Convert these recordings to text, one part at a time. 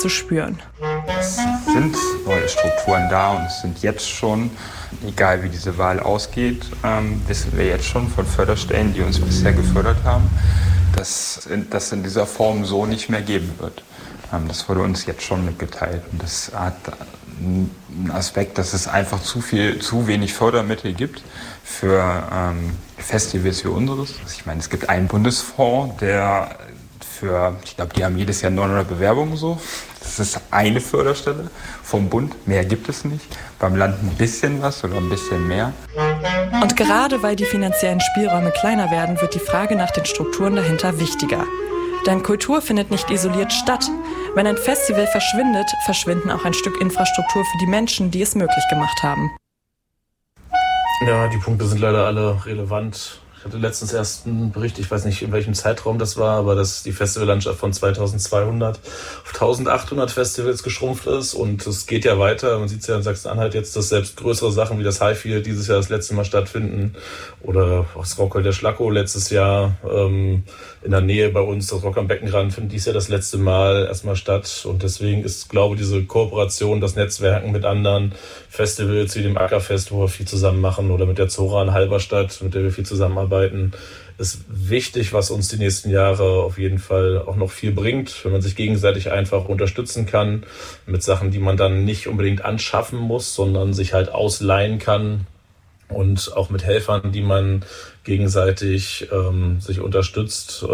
zu spüren. Es sind neue Strukturen da und es sind jetzt schon, egal wie diese Wahl ausgeht, wissen wir jetzt schon von Förderstellen, die uns bisher gefördert haben, dass das in dieser Form so nicht mehr geben wird. Das wurde uns jetzt schon mitgeteilt und das hat einen Aspekt, dass es einfach zu wenig Fördermittel gibt für Festivals wie unseres. Also ich meine, es gibt einen Bundesfonds, der ich glaube, die haben jedes Jahr 900 Bewerbungen so. Das ist eine Förderstelle vom Bund, mehr gibt es nicht. Beim Land ein bisschen was oder ein bisschen mehr. Und gerade weil die finanziellen Spielräume kleiner werden, wird die Frage nach den Strukturen dahinter wichtiger. Denn Kultur findet nicht isoliert statt. Wenn ein Festival verschwindet, verschwinden auch ein Stück Infrastruktur für die Menschen, die es möglich gemacht haben. Ja, die Punkte sind leider alle relevant. Ich hatte letztens erst einen Bericht, ich weiß nicht, in welchem Zeitraum das war, aber dass die Festivallandschaft von 2200 auf 1800 Festivals geschrumpft ist und es geht ja weiter. Man sieht es ja in Sachsen-Anhalt jetzt, dass selbst größere Sachen wie das Highfield dieses Jahr das letzte Mal stattfinden oder auch das Rockhol der Schlackow letztes Jahr in der Nähe bei uns, das Rock am Beckenrand, findet dies Jahr das letzte Mal erstmal statt und deswegen ist, glaube ich, diese Kooperation, das Netzwerken mit anderen Festivals wie dem Ackerfest, wo wir viel zusammen machen oder mit der Zora in Halberstadt, mit der wir viel zusammenarbeiten, ist wichtig, was uns die nächsten Jahre auf jeden Fall auch noch viel bringt, wenn man sich gegenseitig einfach unterstützen kann mit Sachen, die man dann nicht unbedingt anschaffen muss, sondern sich halt ausleihen kann und auch mit Helfern, die man gegenseitig sich unterstützt.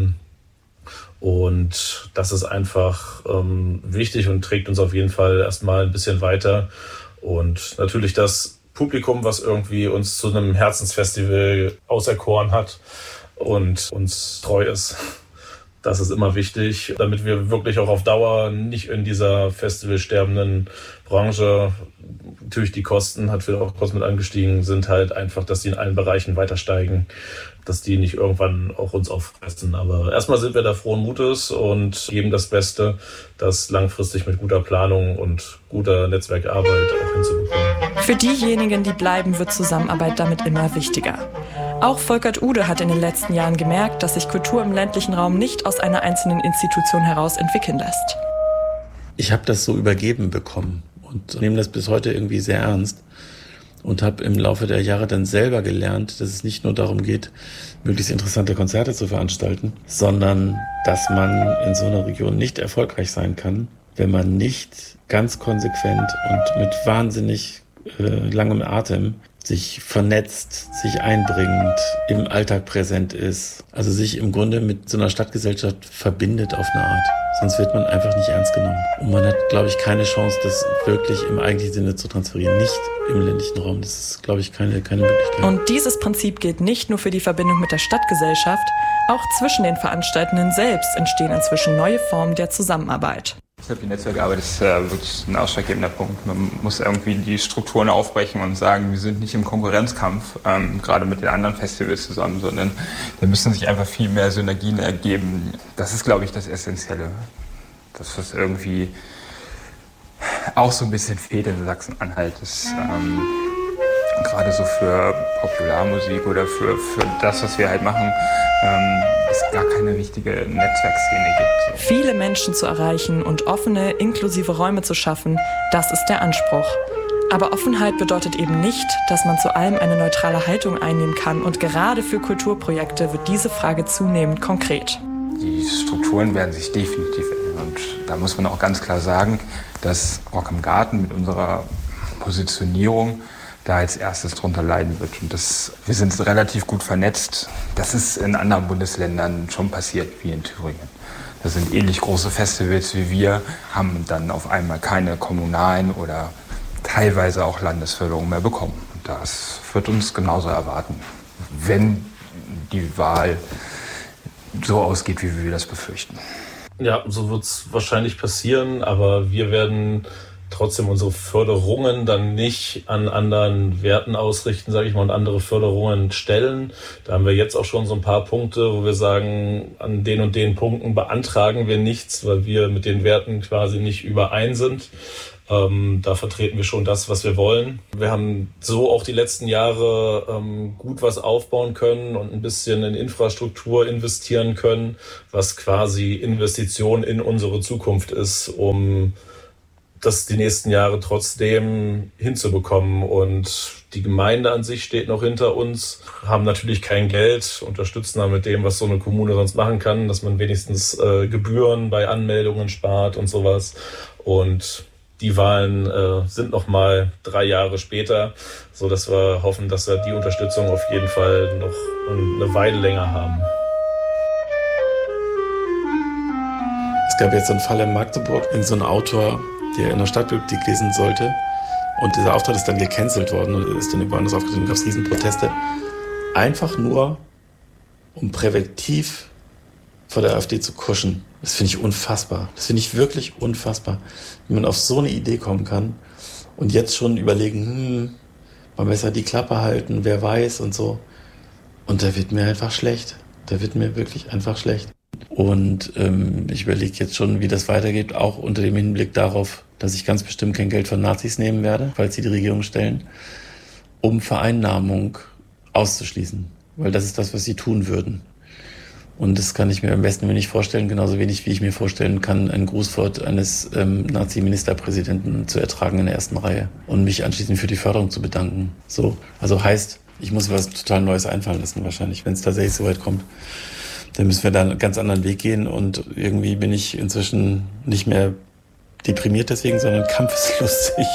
Und das ist einfach wichtig und trägt uns auf jeden Fall erstmal ein bisschen weiter. Und natürlich das Publikum, was irgendwie uns zu einem Herzensfestival auserkoren hat und uns treu ist. Das ist immer wichtig, damit wir wirklich auch auf Dauer nicht in dieser festivalsterbenden Branche, natürlich die Kosten, hat viel auch Kosten mit angestiegen, sind halt einfach, dass die in allen Bereichen weiter steigen, dass die nicht irgendwann auch uns auffressen. Aber erstmal sind wir da frohen Mutes und geben das Beste, das langfristig mit guter Planung und guter Netzwerkarbeit auch hinzubekommen. Für diejenigen, die bleiben, wird Zusammenarbeit damit immer wichtiger. Auch Volkert Ude hat in den letzten Jahren gemerkt, dass sich Kultur im ländlichen Raum nicht aus einer einzelnen Institution heraus entwickeln lässt. Ich habe das so übergeben bekommen und nehme das bis heute irgendwie sehr ernst und habe im Laufe der Jahre dann selber gelernt, dass es nicht nur darum geht, möglichst interessante Konzerte zu veranstalten, sondern dass man in so einer Region nicht erfolgreich sein kann, wenn man nicht ganz konsequent und mit wahnsinnig langem Atem sich vernetzt, sich einbringt, im Alltag präsent ist, also sich im Grunde mit so einer Stadtgesellschaft verbindet auf eine Art. Sonst wird man einfach nicht ernst genommen. Und man hat, glaube ich, keine Chance, das wirklich im eigentlichen Sinne zu transferieren. Nicht im ländlichen Raum. Das ist, glaube ich, keine Möglichkeit. Und dieses Prinzip gilt nicht nur für die Verbindung mit der Stadtgesellschaft, auch zwischen den Veranstaltenden selbst entstehen inzwischen neue Formen der Zusammenarbeit. Ich glaube, die Netzwerkarbeit ist wirklich ein ausschlaggebender Punkt. Man muss irgendwie die Strukturen aufbrechen und sagen, wir sind nicht im Konkurrenzkampf, gerade mit den anderen Festivals zusammen, sondern da müssen sich einfach viel mehr Synergien ergeben. Das ist, glaube ich, das Essentielle. Das, was irgendwie auch so ein bisschen fehlt in Sachsen-Anhalt, ist gerade so für Popularmusik oder für das, was wir halt machen, es gar keine richtige Netzwerkszene gibt. So. Viele Menschen zu erreichen und offene, inklusive Räume zu schaffen, das ist der Anspruch. Aber Offenheit bedeutet eben nicht, dass man zu allem eine neutrale Haltung einnehmen kann. Und gerade für Kulturprojekte wird diese Frage zunehmend konkret. Die Strukturen werden sich definitiv ändern. Und da muss man auch ganz klar sagen, dass Rock am Garten mit unserer Positionierung da als erstes drunter leiden wird. Und wir sind relativ gut vernetzt. Das ist in anderen Bundesländern schon passiert, wie in Thüringen. Das sind ähnlich große Festivals wie wir, haben dann auf einmal keine kommunalen oder teilweise auch Landesförderung mehr bekommen. Und das wird uns genauso erwarten, wenn die Wahl so ausgeht, wie wir das befürchten. Ja, so wird es wahrscheinlich passieren, aber wir werden trotzdem unsere Förderungen dann nicht an anderen Werten ausrichten, sage ich mal, und andere Förderungen stellen. Da haben wir jetzt auch schon so ein paar Punkte, wo wir sagen, an den und den Punkten beantragen wir nichts, weil wir mit den Werten quasi nicht überein sind. Da vertreten wir schon das, was wir wollen. Wir haben so auch die letzten Jahre gut was aufbauen können und ein bisschen in Infrastruktur investieren können, was quasi Investition in unsere Zukunft ist, um das die nächsten Jahre trotzdem hinzubekommen. Und die Gemeinde an sich steht noch hinter uns, haben natürlich kein Geld, unterstützen da mit dem, was so eine Kommune sonst machen kann, dass man wenigstens Gebühren bei Anmeldungen spart und sowas. Und die Wahlen sind noch mal 3 Jahre später, so dass wir hoffen, dass wir die Unterstützung auf jeden Fall noch eine Weile länger haben. Es gab jetzt so einen Fall in Magdeburg, so ein Autor, der in der Stadtbibliothek lesen sollte. Und dieser Auftritt ist dann gecancelt worden und ist dann woanders aufgetreten. Gab es Riesenproteste. Einfach nur, um präventiv vor der AfD zu kuschen. Das finde ich unfassbar. Das finde ich wirklich unfassbar. Wie man auf so eine Idee kommen kann und jetzt schon überlegen, mal besser die Klappe halten, wer weiß und so. Und da wird mir einfach schlecht. Da wird mir wirklich einfach schlecht. Und ich überlege jetzt schon, wie das weitergeht, auch unter dem Hinblick darauf, dass ich ganz bestimmt kein Geld von Nazis nehmen werde, falls sie die Regierung stellen, um Vereinnahmung auszuschließen. Weil das ist das, was sie tun würden. Und das kann ich mir am besten nicht vorstellen, genauso wenig wie ich mir vorstellen kann, ein Grußwort eines Nazi-Ministerpräsidenten zu ertragen in der ersten Reihe und mich anschließend für die Förderung zu bedanken. So, also heißt, ich muss mir was total Neues einfallen lassen wahrscheinlich, wenn es tatsächlich so weit kommt. Dann müssen wir da einen ganz anderen Weg gehen und irgendwie bin ich inzwischen nicht mehr deprimiert deswegen, sondern kampfeslustig.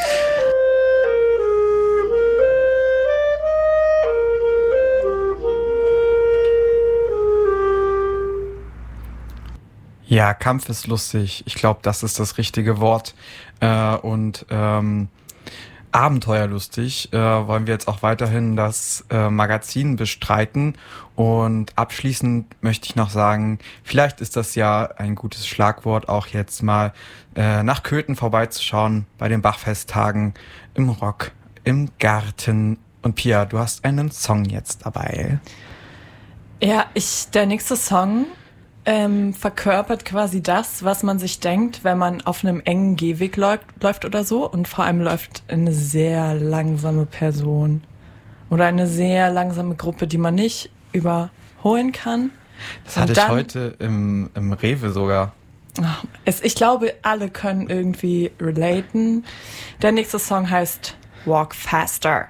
Ja, kampfeslustig. Ich glaube, das ist das richtige Wort. Und abenteuerlustig wollen wir jetzt auch weiterhin das Magazin bestreiten. Und abschließend möchte ich noch sagen, vielleicht ist das ja ein gutes Schlagwort, auch jetzt mal nach Köthen vorbeizuschauen bei den Bachfesttagen im Rock, im Garten. Und Pia, du hast einen Song jetzt dabei. Ja, der nächste Song verkörpert quasi das, was man sich denkt, wenn man auf einem engen Gehweg läuft oder so. Und vor allem läuft eine sehr langsame Person oder eine sehr langsame Gruppe, die man nicht überholen kann. Das hatte ich heute im Rewe sogar. Ich glaube, alle können irgendwie relaten. Der nächste Song heißt Walk Faster.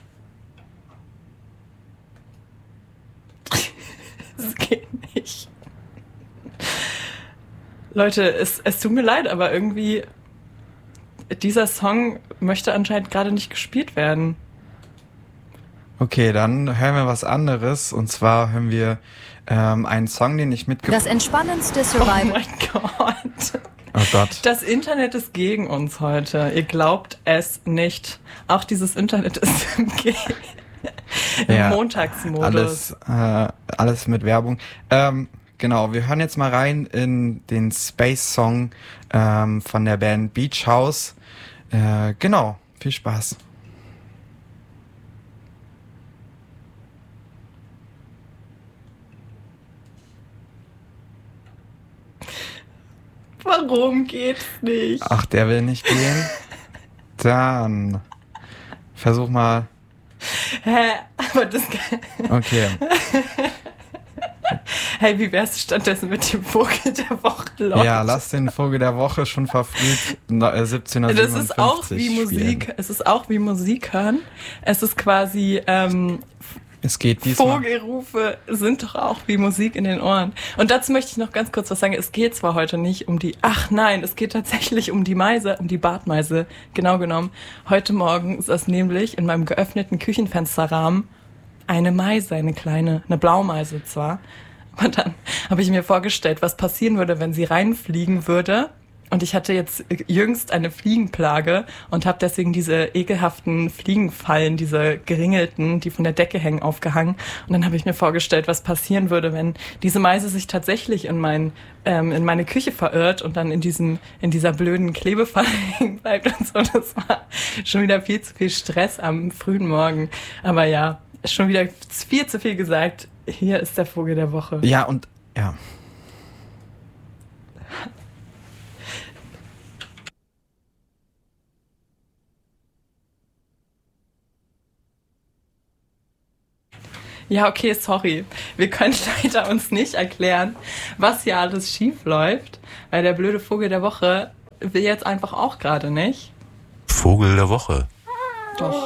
Das geht nicht. Leute, es tut mir leid, aber irgendwie dieser Song möchte anscheinend gerade nicht gespielt werden. Okay, dann hören wir was anderes. Und zwar hören wir einen Song, den ich mitgebracht habe. Das entspannendste Survival. Oh mein Gott. Oh Gott. Das Internet ist gegen uns heute. Ihr glaubt es nicht. Auch dieses Internet ist im Montagsmodus. Alles mit Werbung. Genau, wir hören jetzt mal rein in den Space-Song von der Band Beach House. Genau, viel Spaß. Warum geht's nicht? Ach, der will nicht gehen? Dann versuch mal. Hä? Aber das... Okay. Hey, wie wär's stattdessen mit dem Vogel der Woche, Leute? Ja, lass den Vogel der Woche schon verfrüht 1757 Das ist auch wie Musik. Spielen. Es ist auch wie Musik hören. Es ist quasi es geht diesmal. Vogelrufe sind doch auch wie Musik in den Ohren. Und dazu möchte ich noch ganz kurz was sagen. Es geht zwar heute nicht um die... Ach nein, es geht tatsächlich um die Meise, um die Bartmeise. Genau genommen. Heute Morgen ist das nämlich in meinem geöffneten Küchenfensterrahmen eine Meise, eine Blaumeise zwar. Aber dann habe ich mir vorgestellt, was passieren würde, wenn sie reinfliegen würde Und ich hatte jetzt jüngst eine Fliegenplage und habe deswegen diese ekelhaften Fliegenfallen, diese geringelten, die von der Decke hängen, aufgehangen. Und dann habe ich mir vorgestellt, was passieren würde, wenn diese Meise sich tatsächlich in meine Küche verirrt und dann in dieser blöden Klebefalle hängen bleibt und so. Das war schon wieder viel zu viel Stress am frühen Morgen. Aber ja, schon wieder viel zu viel gesagt. Hier ist der Vogel der Woche. Ja, und ja. Ja, okay, sorry. Wir können leider uns nicht erklären, was hier alles schief läuft, weil der blöde Vogel der Woche will jetzt einfach auch gerade nicht. Vogel der Woche. Doch.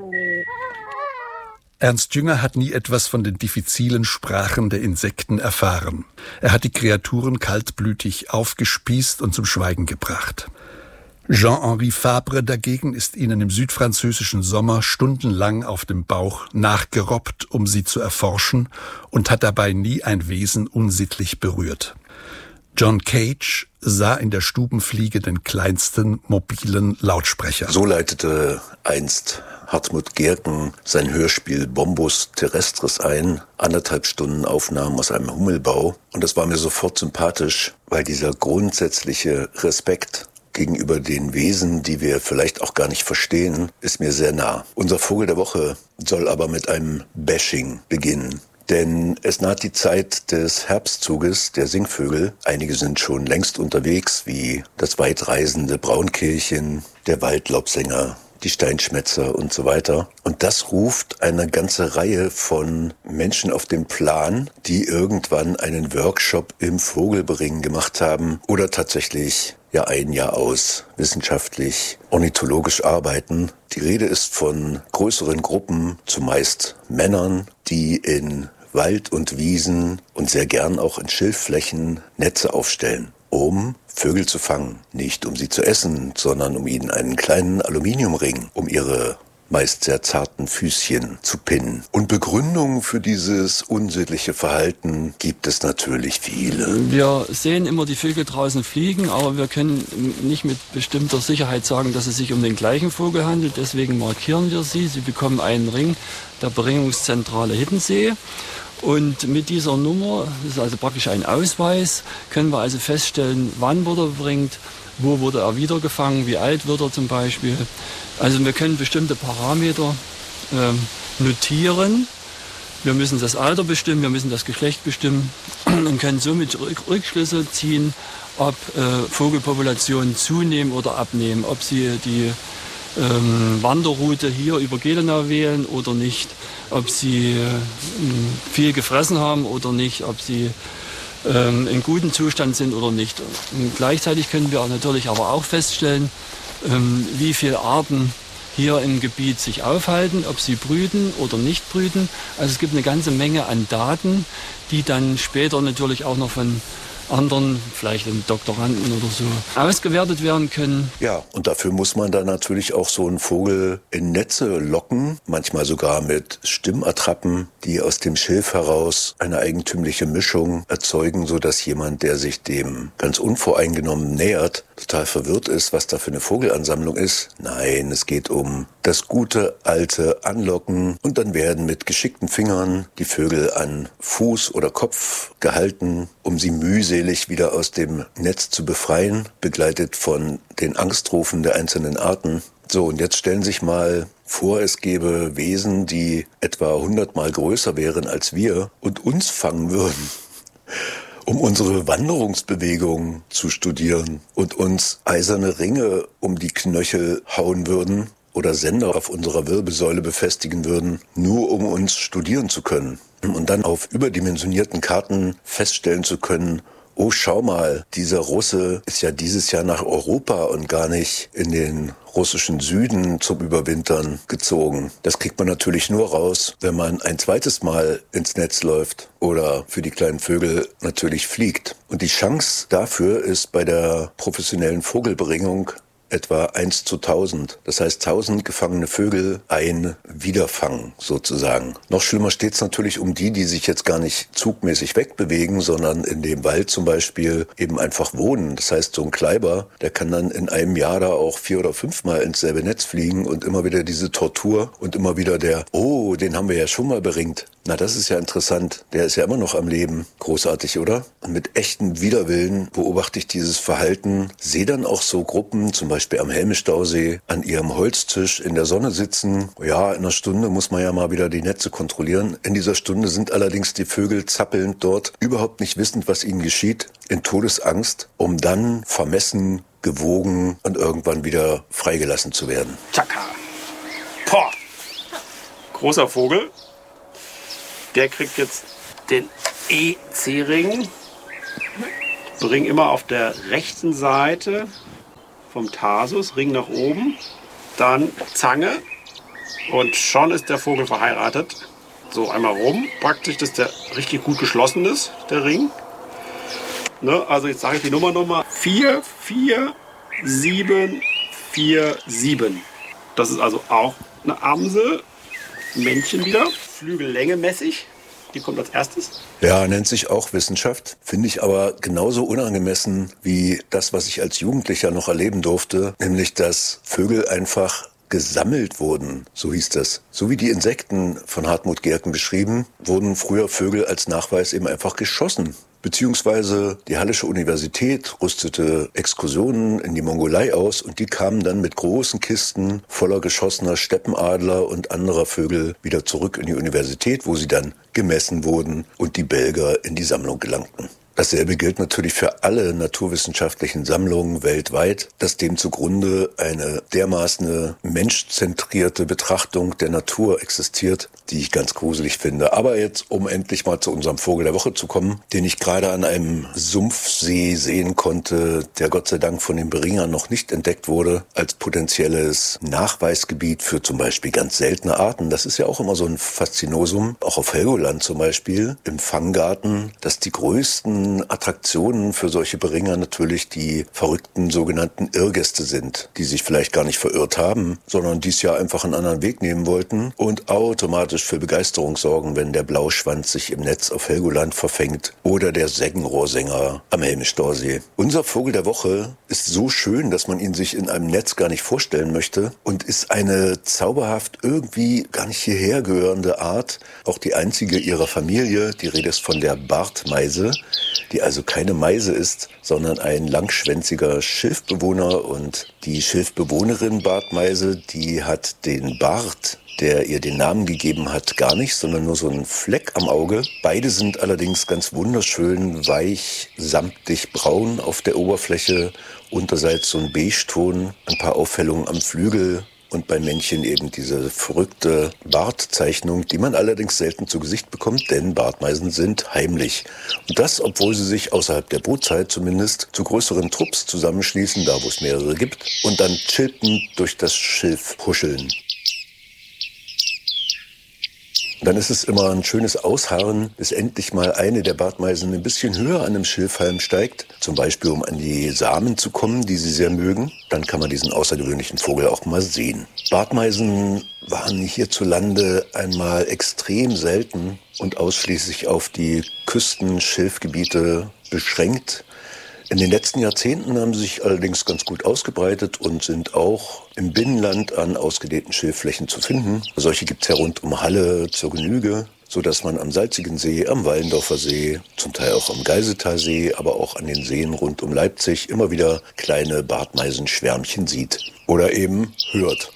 Ernst Jünger hat nie etwas von den diffizilen Sprachen der Insekten erfahren. Er hat die Kreaturen kaltblütig aufgespießt und zum Schweigen gebracht. Jean-Henri Fabre dagegen ist ihnen im südfranzösischen Sommer stundenlang auf dem Bauch nachgerobbt, um sie zu erforschen, und hat dabei nie ein Wesen unsittlich berührt. John Cage sah in der Stubenfliege den kleinsten mobilen Lautsprecher. So leitete einst Hartmut Gerken sein Hörspiel Bombus Terrestris ein, 1,5 Stunden Aufnahmen aus einem Hummelbau. Und das war mir sofort sympathisch, weil dieser grundsätzliche Respekt gegenüber den Wesen, die wir vielleicht auch gar nicht verstehen, ist mir sehr nah. Unser Vogel der Woche soll aber mit einem Bashing beginnen. Denn es naht die Zeit des Herbstzuges der Singvögel. Einige sind schon längst unterwegs, wie das weitreisende Braunkehlchen, der Waldlaubsänger, die Steinschmätzer und so weiter. Und das ruft eine ganze Reihe von Menschen auf den Plan, die irgendwann einen Workshop im Vogelberingen gemacht haben oder tatsächlich ein Jahr aus wissenschaftlich, ornithologisch arbeiten. Die Rede ist von größeren Gruppen, zumeist Männern, die in Wald und Wiesen und sehr gern auch in Schilfflächen Netze aufstellen, um Vögel zu fangen. Nicht um sie zu essen, sondern um ihnen einen kleinen Aluminiumring um ihre meist sehr zarten Füßchen zu pinnen. Und Begründungen für dieses unsittliche Verhalten gibt es natürlich viele. Wir sehen immer die Vögel draußen fliegen, aber wir können nicht mit bestimmter Sicherheit sagen, dass es sich um den gleichen Vogel handelt. Deswegen markieren wir sie. Sie bekommen einen Ring der Beringungszentrale Hiddensee. Und mit dieser Nummer, das ist also praktisch ein Ausweis, können wir also feststellen, wann wurde er beringt, wo wurde er wieder gefangen, wie alt wird er zum Beispiel. Also wir können bestimmte Parameter notieren. Wir müssen das Alter bestimmen, wir müssen das Geschlecht bestimmen und können somit Rückschlüsse ziehen, ob Vogelpopulationen zunehmen oder abnehmen, ob sie die Wanderroute hier über Gelenau wählen oder nicht, ob sie viel gefressen haben oder nicht, ob sie in gutem Zustand sind oder nicht. Und gleichzeitig können wir natürlich aber auch feststellen, wie viele Arten hier im Gebiet sich aufhalten, ob sie brüten oder nicht brüten. Also es gibt eine ganze Menge an Daten, die dann später natürlich auch noch von anderen, vielleicht den Doktoranden oder so, ausgewertet werden können. Ja, und dafür muss man dann natürlich auch so einen Vogel in Netze locken, manchmal sogar mit Stimmattrappen, die aus dem Schilf heraus eine eigentümliche Mischung erzeugen, sodass jemand, der sich dem ganz unvoreingenommen nähert, total verwirrt ist, was da für eine Vogelansammlung ist. Nein, es geht um das gute alte Anlocken und dann werden mit geschickten Fingern die Vögel an Fuß oder Kopf gehalten, um sie mühselig wieder aus dem Netz zu befreien, begleitet von den Angstrufen der einzelnen Arten. So, und jetzt stellen Sie sich mal vor, es gäbe Wesen, die etwa 100-mal größer wären als wir und uns fangen würden, um unsere Wanderungsbewegungen zu studieren und uns eiserne Ringe um die Knöchel hauen würden oder Sender auf unserer Wirbelsäule befestigen würden, nur um uns studieren zu können. Und dann auf überdimensionierten Karten feststellen zu können, oh, schau mal, dieser Russe ist ja dieses Jahr nach Europa und gar nicht in den russischen Süden zum Überwintern gezogen. Das kriegt man natürlich nur raus, wenn man ein zweites Mal ins Netz läuft oder für die kleinen Vögel natürlich fliegt. Und die Chance dafür ist bei der professionellen Vogelberingung etwa 1 zu 1000. Das heißt 1000 gefangene Vögel, ein Wiederfang sozusagen. Noch schlimmer steht es natürlich um die sich jetzt gar nicht zugmäßig wegbewegen, sondern in dem Wald zum Beispiel eben einfach wohnen. Das heißt, so ein Kleiber, der kann dann in einem Jahr da auch 4 oder 5 Mal ins selbe Netz fliegen und immer wieder diese Tortur und immer wieder den haben wir ja schon mal beringt. Na, das ist ja interessant. Der ist ja immer noch am Leben. Großartig, oder? Und mit echtem Widerwillen beobachte ich dieses Verhalten, sehe dann auch so Gruppen, zum Beispiel am Helmestausee, an ihrem Holztisch in der Sonne sitzen. Ja, in einer Stunde muss man ja mal wieder die Netze kontrollieren. In dieser Stunde sind allerdings die Vögel zappelnd dort, überhaupt nicht wissend, was ihnen geschieht, in Todesangst, um dann vermessen, gewogen und irgendwann wieder freigelassen zu werden. Tschakka. Poh. Großer Vogel. Der kriegt jetzt den EC-Ring. Ring immer auf der rechten Seite vom Tarsus, Ring nach oben. Dann Zange. Und schon ist der Vogel verheiratet. So einmal rum. Praktisch, dass der richtig gut geschlossen ist, der Ring. Ne, also jetzt sage ich die Nummer nochmal. 4, 4, 7, 4, 7. Das ist also auch eine Amsel. Männchen wieder. Flügellänge mäßig. Die kommt als erstes. Ja, nennt sich auch Wissenschaft. Finde ich aber genauso unangemessen wie das, was ich als Jugendlicher noch erleben durfte. Nämlich, dass Vögel einfach gesammelt wurden, so hieß das. So wie die Insekten von Hartmut Gerken beschrieben, wurden früher Vögel als Nachweis eben einfach geschossen. Beziehungsweise die Hallische Universität rüstete Exkursionen in die Mongolei aus und die kamen dann mit großen Kisten voller geschossener Steppenadler und anderer Vögel wieder zurück in die Universität, wo sie dann gemessen wurden und die Belger in die Sammlung gelangten. Dasselbe gilt natürlich für alle naturwissenschaftlichen Sammlungen weltweit, dass dem zugrunde eine dermaßen menschzentrierte Betrachtung der Natur existiert, die ich ganz gruselig finde. Aber jetzt, um endlich mal zu unserem Vogel der Woche zu kommen, den ich gerade an einem Sumpfsee sehen konnte, der Gott sei Dank von den Beringern noch nicht entdeckt wurde, als potenzielles Nachweisgebiet für zum Beispiel ganz seltene Arten. Das ist ja auch immer so ein Faszinosum, auch auf Helgoland zum Beispiel, im Fanggarten, dass die größten Attraktionen für solche Beringer natürlich die verrückten sogenannten Irrgäste sind, die sich vielleicht gar nicht verirrt haben, sondern dies Jahr einfach einen anderen Weg nehmen wollten und automatisch für Begeisterung sorgen, wenn der Blauschwanz sich im Netz auf Helgoland verfängt oder der Seggenrohrsänger am Helmestausee. Unser Vogel der Woche ist so schön, dass man ihn sich in einem Netz gar nicht vorstellen möchte und ist eine zauberhaft irgendwie gar nicht hierher gehörende Art, auch die einzige ihrer Familie. Die Rede ist von der Bartmeise, die also keine Meise ist, sondern ein langschwänziger Schilfbewohner. Und die Schilfbewohnerin Bartmeise, die hat den Bart, der ihr den Namen gegeben hat, gar nicht, sondern nur so einen Fleck am Auge. Beide sind allerdings ganz wunderschön, weich, samtig braun auf der Oberfläche, unterseits so ein Beige-Ton, ein paar Aufhellungen am Flügel. Und beim Männchen eben diese verrückte Bartzeichnung, die man allerdings selten zu Gesicht bekommt, denn Bartmeisen sind heimlich. Und das, obwohl sie sich außerhalb der Brutzeit zumindest zu größeren Trupps zusammenschließen, da wo es mehrere gibt, und dann chilpend durch das Schilf huscheln. Dann ist es immer ein schönes Ausharren, bis endlich mal eine der Bartmeisen ein bisschen höher an einem Schilfhalm steigt, zum Beispiel um an die Samen zu kommen, die sie sehr mögen. Dann kann man diesen außergewöhnlichen Vogel auch mal sehen. Bartmeisen waren hierzulande einmal extrem selten und ausschließlich auf die Küstenschilfgebiete beschränkt. In den letzten Jahrzehnten haben sie sich allerdings ganz gut ausgebreitet und sind auch im Binnenland an ausgedehnten Schilfflächen zu finden. Solche gibt es ja rund um Halle zur Genüge, sodass man am Salzigen See, am Wallendorfer See, zum Teil auch am Geiseltalsee, aber auch an den Seen rund um Leipzig immer wieder kleine Bartmeisenschwärmchen sieht oder eben hört.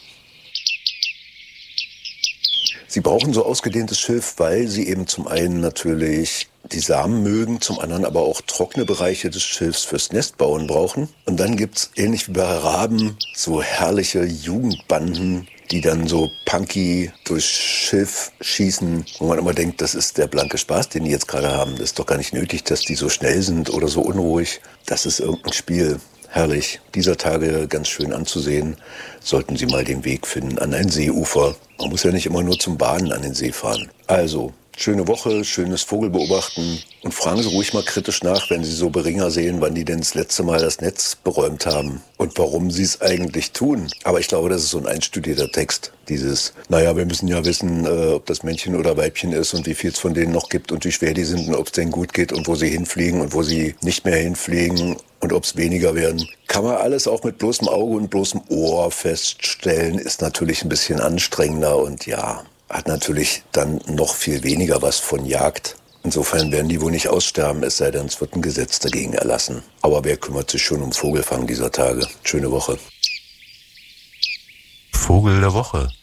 Sie brauchen so ausgedehntes Schilf, weil sie eben zum einen natürlich die Samen mögen, zum anderen aber auch trockene Bereiche des Schilfs fürs Nestbauen brauchen. Und dann gibt's ähnlich wie bei Raben so herrliche Jugendbanden, die dann so punky durchs Schilf schießen, wo man immer denkt, das ist der blanke Spaß, den die jetzt gerade haben. Das ist doch gar nicht nötig, dass die so schnell sind oder so unruhig. Das ist irgendein Spiel. Herrlich, dieser Tage ganz schön anzusehen, sollten Sie mal den Weg finden an ein Seeufer. Man muss ja nicht immer nur zum Baden an den See fahren. Also, Schöne Woche, schönes Vogelbeobachten und fragen Sie ruhig mal kritisch nach, wenn Sie so Beringer sehen, wann die denn das letzte Mal das Netz beräumt haben und warum sie es eigentlich tun. Aber ich glaube, das ist so ein einstudierter Text. Dieses, naja, wir müssen ja wissen, ob das Männchen oder Weibchen ist und wie viel es von denen noch gibt und wie schwer die sind und ob es denen gut geht und wo sie hinfliegen und wo sie nicht mehr hinfliegen und ob es weniger werden. Kann man alles auch mit bloßem Auge und bloßem Ohr feststellen, ist natürlich ein bisschen anstrengender und ja, hat natürlich dann noch viel weniger was von Jagd. Insofern werden die wohl nicht aussterben, es sei denn, es wird ein Gesetz dagegen erlassen. Aber wer kümmert sich schon um Vogelfang dieser Tage? Schöne Woche. Vogel der Woche.